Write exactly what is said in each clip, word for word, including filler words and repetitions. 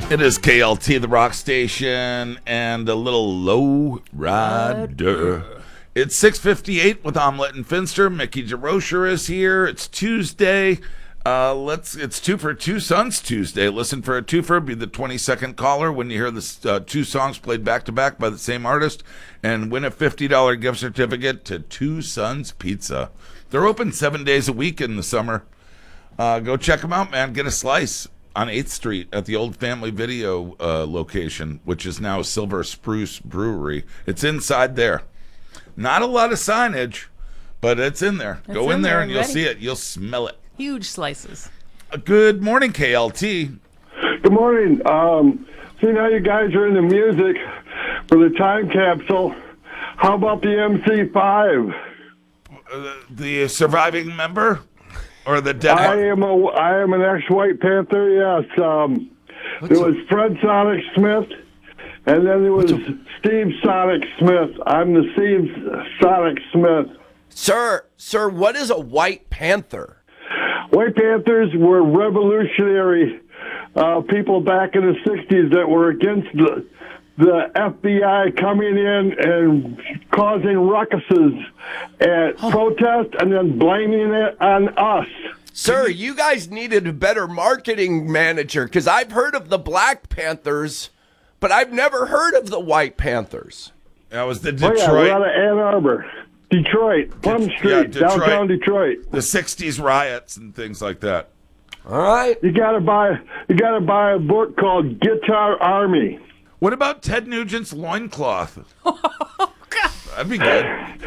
It is K L T, the rock station, and a little low rider. It's six fifty-eight with Omelette and Finster. Mickey DeRocher is here. It's Tuesday. Uh, let's. It's two for two Sons Tuesday. Listen for a twofer. Be the twenty-second caller when you hear the uh, two songs played back-to-back by the same artist, and win a fifty dollars gift certificate to Two Sons Pizza. They're open seven days a week in the summer. Uh, go check them out, man. Get a slice on eighth Street at the old Family Video uh, location, which is now Silver Spruce Brewery. It's inside there. Not a lot of signage, but it's in there. It's Go in, in there there and you'll already. see it. You'll smell it. Huge slices. Uh, Good morning, K L T. Good morning. Um, see, now you guys are into music for the time capsule. How about the M C five? Uh, the surviving member? Or the dead I one? am a I am an ex-White Panther. Yes. Um, there was Fred Sonic Smith, and then there was Steve Sonic Smith. I'm the Steve Sonic Smith. Sir, sir, what is a White Panther? White Panthers were revolutionary uh, people back in the sixties that were against the, the F B I coming in and causing ruckuses at protest and then blaming it on us. Sir, you guys needed a better marketing manager because I've heard of the Black Panthers, but I've never heard of the White Panthers. That was the Oh, yeah, we're Detroit, out of Ann Arbor. Detroit, Plum Det- Street, yeah, Detroit. downtown Detroit. the sixties riots and things like that. All right. You gotta buy you gotta buy a book called Guitar Army. What about Ted Nugent's loincloth? That'd be good.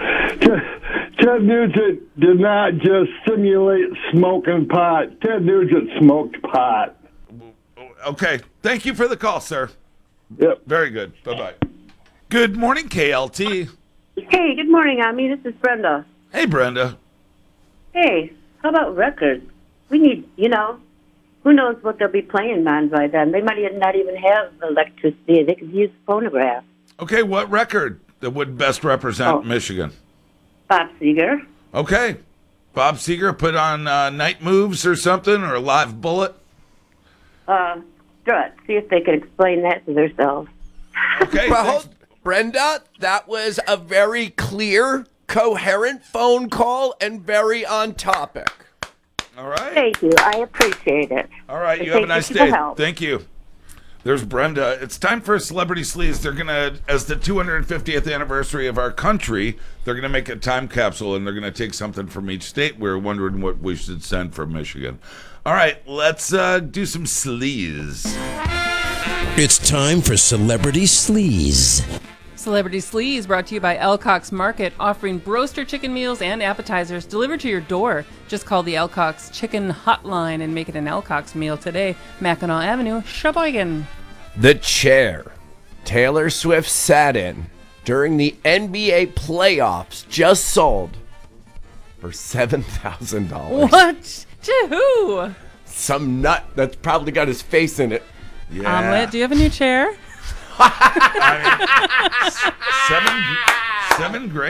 Ted Nugent did not just simulate smoking pot. Ted Nugent smoked pot. Okay. Thank you for the call, sir. Yep. Very good. Bye-bye. Good morning, K L T. Hey, good morning, Ami. This is Brenda. Hey, Brenda. Hey, how about records? We need, you know, who knows what they'll be playing on by then. They might not even have electricity. They could use phonograph. Okay, what record that would best represent Oh. Michigan? Bob Seger. Okay. Bob Seger put on uh, Night Moves or something, or Live Bullet. Uh, Strut. See if they could explain that to themselves. Okay. Well, thanks. hold- Brenda, that was a very clear, coherent phone call and very on topic. All right. Thank you. I appreciate it. All right. And You have a thank nice you for day. the help. Thank you. There's Brenda. It's time for Celebrity Sleaze. They're going to, as the two hundred fiftieth anniversary of our country, they're going to make a time capsule and they're going to take something from each state. We We're wondering what we should send from Michigan. All right. Let's uh, do some sleaze. It's time for Celebrity Sleaze. Celebrity Sleaze brought to you by Elcox Market, offering broaster chicken meals and appetizers delivered to your door. Just call the Elcox Chicken Hotline and make it an Elcox meal today. Mackinac Avenue, Sheboygan. The chair Taylor Swift sat in during the N B A playoffs just sold for seven thousand dollars. What? To who? Some nut that's probably got his face in it. Yeah. Omelette, do you have a new chair? Seven, seven grand.